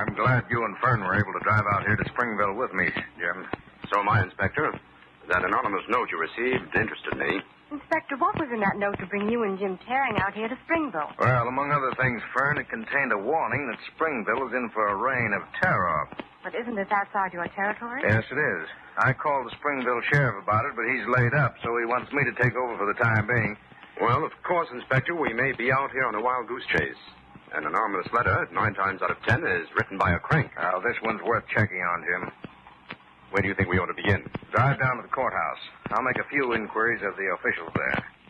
I'm glad you and Fern were able to drive out here to Springville with me, Jim. So am I, Inspector. That anonymous note you received interested me. Inspector, what was in that note to bring you and Jim Taring out here to Springville? Well, among other things, Fern, it contained a warning that Springville is in for a reign of terror. But isn't this outside your territory? Yes, it is. I called the Springville sheriff about it, but he's laid up, so he wants me to take over for the time being. Well, of course, Inspector, we may be out here on a wild goose chase. An anonymous letter, 9 times out of 10, is written by a crank. Now, this one's worth checking on, Jim. Where do you think we ought to begin? Drive down to the courthouse. I'll make a few inquiries of the officials there.